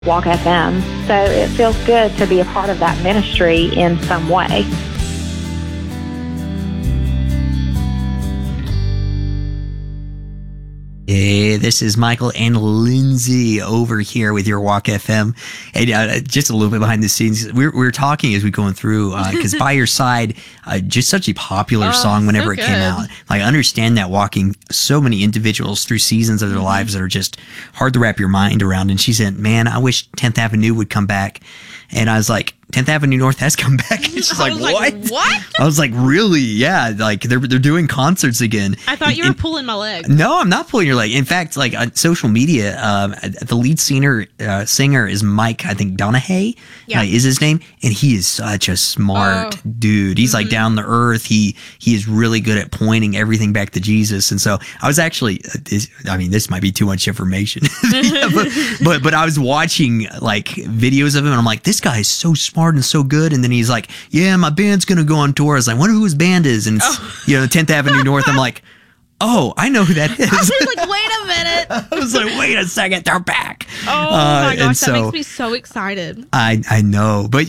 Walk FM. So it feels good to be a part of that ministry in some way. Hey, this is Michael and Lindsay over here with your Walk FM. And just a little bit behind the scenes, we're talking as we're going through, because By Your Side, just such a popular song whenever it came out. Like, I understand that walking so many individuals through seasons of their lives that are just hard to wrap your mind around. And she said, man, I wish 10th Avenue would come back. And I was like, 10th Avenue North has come back. And she's like, what? I was like, really? Yeah. Like they're doing concerts again. I thought you were pulling my leg. No, I'm not pulling your leg. In fact, like on social media, the lead singer is Mike, I think Donahue is his name. And he is such a smart dude. He's like down to earth. He is really good at pointing everything back to Jesus. And so I was actually, this might be too much information, but I was watching like videos of him and I'm like, this guy is so smart and so good. And then he's like, yeah, my band's gonna go on tour. I was like, wonder who his band is. And it's 10th Avenue North. I'm like, oh, I know who that is. I was like, wait a minute. I was like, wait a second, they're back. Oh my gosh, that makes me so excited. I know. But,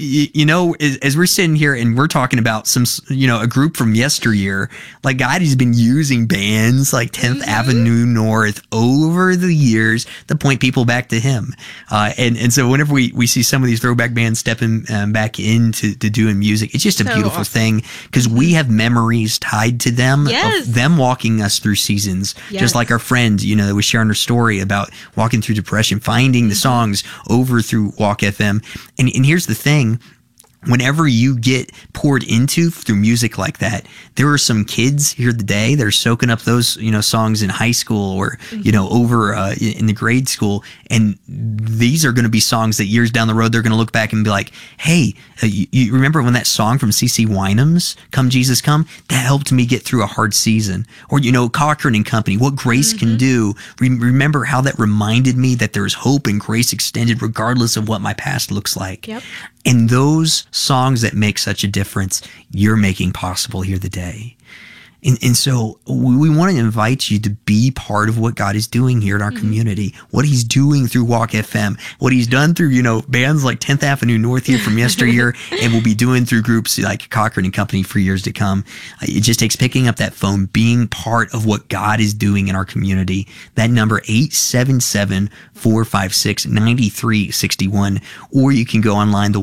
as we're sitting here and we're talking about some, a group from yesteryear, like God has been using bands like 10th Avenue North over the years to point people back to him. And so whenever we see some of these throwback bands stepping back into doing music, it's just a beautiful thing because we have memories tied to them of them walking us through seasons, just like our friend, that was sharing her story about walking through depression, finding the songs over through Walk FM. And here's the thing. Whenever you get poured into through music like that, there are some kids here today that are soaking up those, songs in high school or, over in the grade school. And these are going to be songs that years down the road, they're going to look back and be like, hey, you remember when that song from CeCe Winans, Come Jesus Come, that helped me get through a hard season? Or, Cochran and Company, What Grace Can Do. Remember how that reminded me that there's hope and grace extended regardless of what my past looks like. Yep. And those songs that make such a difference, you're making possible here today. And so we want to invite you to be part of what God is doing here in our community, what he's doing through Walk FM, what he's done through, bands like 10th Avenue North here from yesteryear, and will be doing through groups like Cochran and Company for years to come. It just takes picking up that phone, being part of what God is doing in our community. That number, 877-456-9361, or you can go online to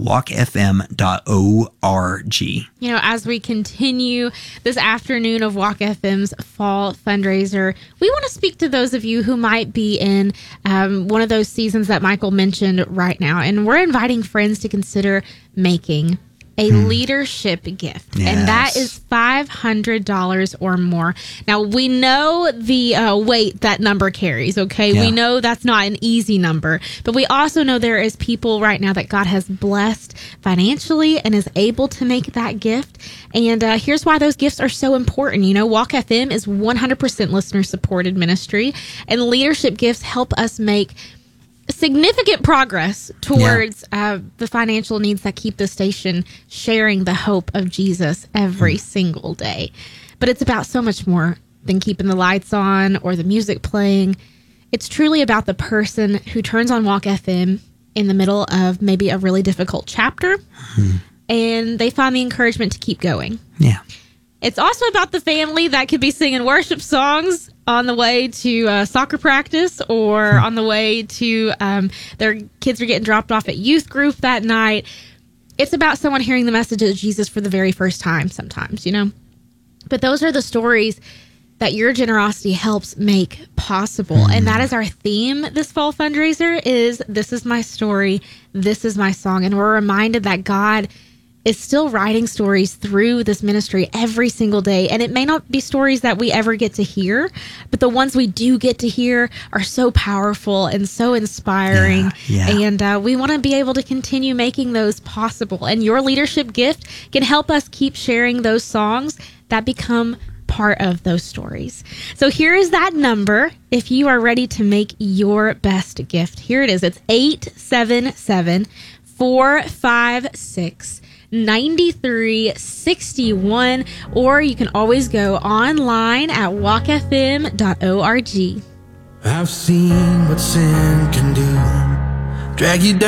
walkfm.org. As we continue this afternoon of Walk FM's fall fundraiser, we want to speak to those of you who might be in one of those seasons that Michael mentioned right now. And we're inviting friends to consider making a leadership gift. Yes. And that is $500 or more. Now, we know the weight that number carries, okay? Yeah. We know that's not an easy number, but we also know there is people right now that God has blessed financially and is able to make that gift. And here's why those gifts are so important. Walk FM is 100% listener-supported ministry, and leadership gifts help us make significant progress towards the financial needs that keep the station sharing the hope of Jesus every single day. But it's about so much more than keeping the lights on or the music playing. It's truly about the person who turns on Walk FM in the middle of maybe a really difficult chapter and they find the encouragement to keep going. Yeah. It's also about the family that could be singing worship songs on the way to soccer practice or on the way to their kids are getting dropped off at youth group that night. It's about someone hearing the message of Jesus for the very first time sometimes, But those are the stories that your generosity helps make possible. And that is our theme this fall fundraiser is This Is My Story, This Is My Song. And we're reminded that God is still writing stories through this ministry every single day. And it may not be stories that we ever get to hear, but the ones we do get to hear are so powerful and so inspiring. And we want to be able to continue making those possible. And your leadership gift can help us keep sharing those songs that become part of those stories. So here is that number if you are ready to make your best gift. Here it is. It's 877-456-9361, or you can always go online at walkfm.org. I've seen what sin can do, drag you down.